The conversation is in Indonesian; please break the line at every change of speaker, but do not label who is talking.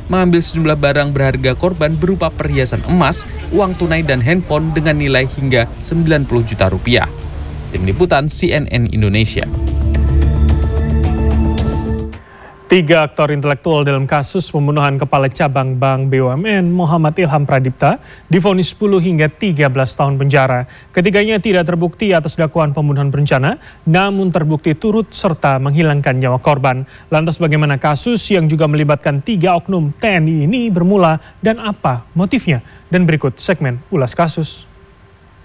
mengambil sejumlah barang berharga korban berupa perhiasan emas, uang tunai dan handphone dengan nilai hingga 90 juta rupiah. Tim Liputan CNN Indonesia.
3 aktor intelektual dalam kasus pembunuhan Kepala Cabang Bank BUMN Muhammad Ilham Pradipta divonis 10 hingga 13 tahun penjara. Ketiganya tidak terbukti atas dakwaan pembunuhan berencana, namun terbukti turut serta menghilangkan nyawa korban. Lantas bagaimana kasus yang juga melibatkan 3 oknum TNI ini bermula dan apa motifnya? Dan berikut segmen Ulas Kasus.